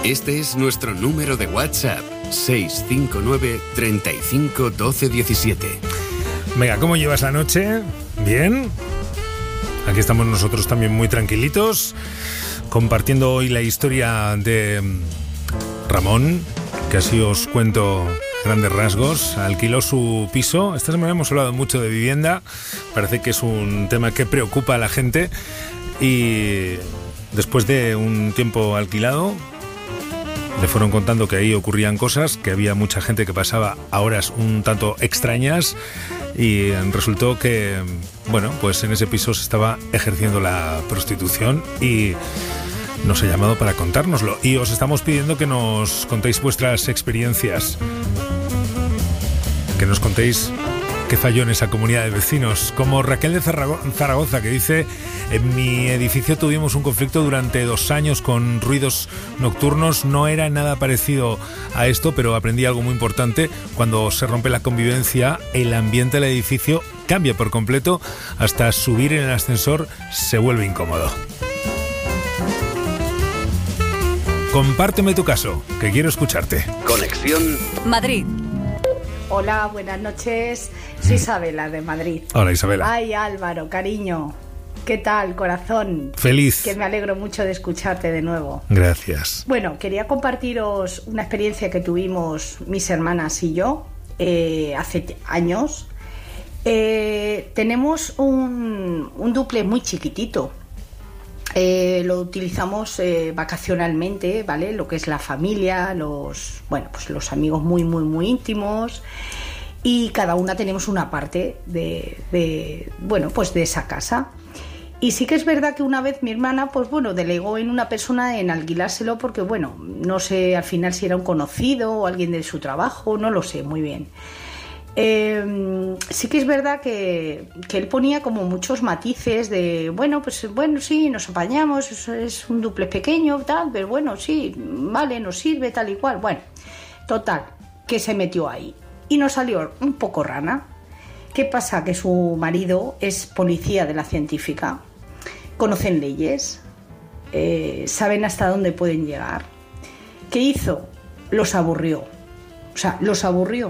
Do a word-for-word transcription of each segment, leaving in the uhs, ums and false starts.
Este es nuestro número de WhatsApp, seis cinco nueve, treinta y cinco, doce, diecisiete. Venga, ¿cómo llevas la noche? ¿Bien? Aquí estamos nosotros también muy tranquilitos, compartiendo hoy la historia de Ramón, que así os cuento grandes rasgos. Alquiló su piso. Esta semana hemos hablado mucho de vivienda, parece que es un tema que preocupa a la gente, y después de un tiempo alquilado le fueron contando que ahí ocurrían cosas, que había mucha gente que pasaba a horas un tanto extrañas, y resultó que, bueno, pues en ese piso se estaba ejerciendo la prostitución y nos ha llamado para contárnoslo. Y os estamos pidiendo que nos contéis vuestras experiencias, que nos contéis qué falló en esa comunidad de vecinos, como Raquel de Zaragoza, que dice: en mi edificio tuvimos un conflicto durante dos años con ruidos nocturnos. No era nada parecido a esto, pero aprendí algo muy importante. Cuando se rompe la convivencia, el ambiente del edificio cambia por completo. Hasta subir en el ascensor se vuelve incómodo. Compárteme tu caso, que quiero escucharte. Conexión Madrid. Hola, buenas noches. Soy Isabela, de Madrid. Hola, Isabela. Ay, Álvaro, cariño. ¿Qué tal, corazón? Feliz. Que me alegro mucho de escucharte de nuevo. Gracias. Bueno, quería compartiros una experiencia que tuvimos mis hermanas y yo eh, hace años. Eh, tenemos un, un duple muy chiquitito. Eh, lo utilizamos eh, vacacionalmente, ¿vale? Lo que es la familia, los, bueno, pues los amigos muy, muy, muy íntimos, y cada una tenemos una parte de, de, bueno, pues de esa casa. Y sí que es verdad que una vez mi hermana, pues bueno, delegó en una persona en alquilárselo porque, bueno, no sé al final si era un conocido o alguien de su trabajo, no lo sé muy bien. Eh, sí que es verdad que, que él ponía como muchos matices de, bueno, pues bueno, sí, nos apañamos, es, es un duple pequeño, tal, pero bueno, sí, vale, nos sirve, tal y cual. Bueno, total, que se metió ahí y nos salió un poco rana. ¿Qué pasa? Que su marido es policía de la científica, conocen leyes, eh, saben hasta dónde pueden llegar. ¿Qué hizo? Los aburrió, o sea, los aburrió.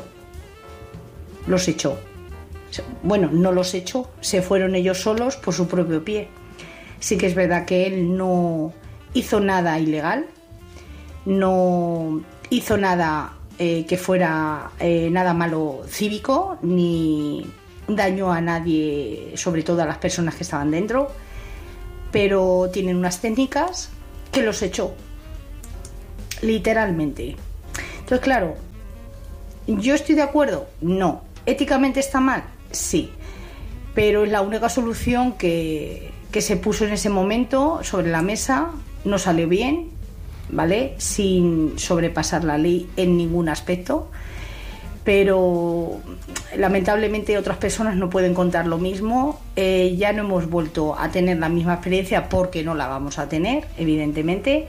Los echó. Bueno, no los echó, se fueron ellos solos por su propio pie. Sí que es verdad que él no hizo nada ilegal, no hizo nada eh, que fuera eh, nada malo cívico, ni dañó a nadie, sobre todo a las personas que estaban dentro, pero tienen unas técnicas que los echó, literalmente. Entonces, claro, ¿yo estoy de acuerdo? No. ¿Éticamente está mal? Sí, pero es la única solución que, que se puso en ese momento sobre la mesa, no salió bien, ¿vale? Sin sobrepasar la ley en ningún aspecto, pero lamentablemente otras personas no pueden contar lo mismo. Eh, ya no hemos vuelto a tener la misma experiencia porque no la vamos a tener, evidentemente.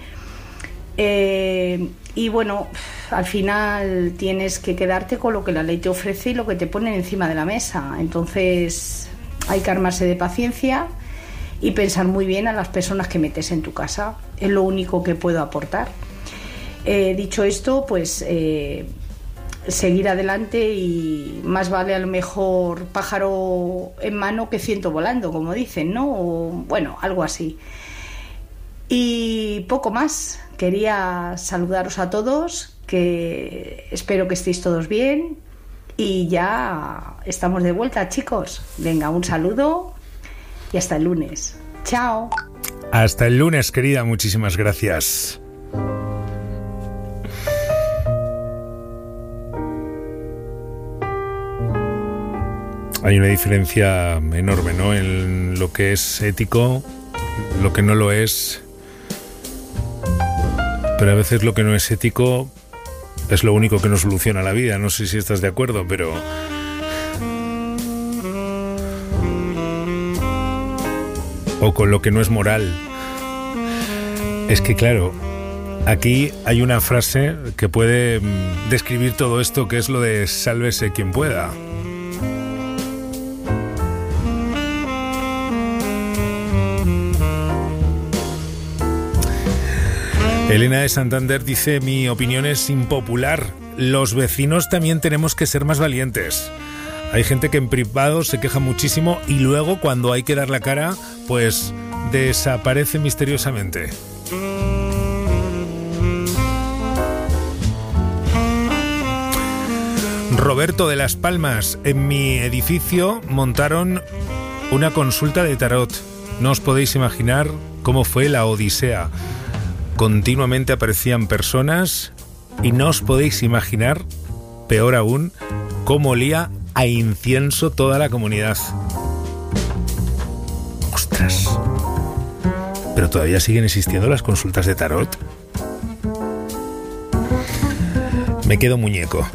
Eh, y bueno, al final tienes que quedarte con lo que la ley te ofrece y lo que te ponen encima de la mesa. Entonces hay que armarse de paciencia y pensar muy bien a las personas que metes en tu casa. Es lo único que puedo aportar. Eh, dicho esto, pues eh, seguir adelante, y más vale a lo mejor pájaro en mano que ciento volando, como dicen, ¿no? O, bueno, algo así. Y poco más. Quería saludaros a todos, que espero que estéis todos bien, y ya estamos de vuelta, chicos. Venga, un saludo y hasta el lunes. Chao. Hasta el lunes, querida, muchísimas gracias. Hay una diferencia enorme, ¿no?, en lo que es ético, lo que no lo es. Pero a veces lo que no es ético es lo único que nos soluciona la vida. No sé si estás de acuerdo, pero... o con lo que no es moral. Es que, claro, aquí hay una frase que puede describir todo esto, que es lo de sálvese quien pueda. Elena de Santander dice: mi opinión es impopular. Los vecinos también tenemos que ser más valientes. Hay gente que en privado se queja muchísimo y luego cuando hay que dar la cara, pues desaparece misteriosamente. Roberto de Las Palmas: en mi edificio montaron una consulta de tarot. No os podéis imaginar cómo fue la odisea. Continuamente aparecían personas y no os podéis imaginar, peor aún, cómo olía a incienso toda la comunidad. ¡Ostras! ¿Pero todavía siguen existiendo las consultas de tarot? Me quedo muñeco.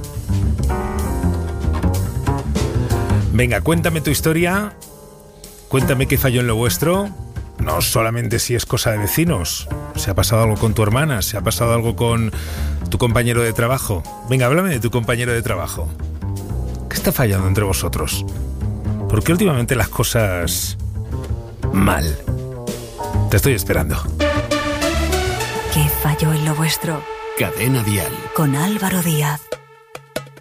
Venga, cuéntame tu historia. Cuéntame qué falló en lo vuestro. No solamente si es cosa de vecinos. ¿Se ha pasado algo con tu hermana? ¿Se ha pasado algo con tu compañero de trabajo? Venga, háblame de tu compañero de trabajo. ¿Qué está fallando entre vosotros? ¿Por qué últimamente las cosas mal? Te estoy esperando. ¿Qué falló en lo vuestro? Cadena Dial. Con Álvaro Díaz.